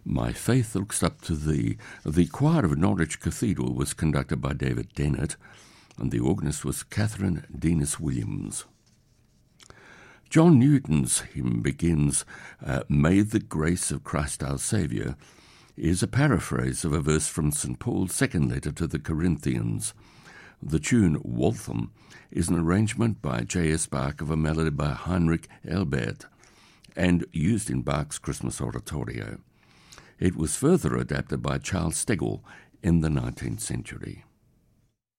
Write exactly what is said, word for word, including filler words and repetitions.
My Faith Looks Up to Thee. The choir of Norwich Cathedral was conducted by David Dennett, and the organist was Catherine Denis Williams. John Newton's hymn begins, uh, May the grace of Christ our Saviour, is a paraphrase of a verse from Saint Paul's second letter to the Corinthians. The tune Waltham is an arrangement by J S Bach of a melody by Heinrich Elbert and used in Bach's Christmas Oratorio. It was further adapted by Charles Stegel in the nineteenth century.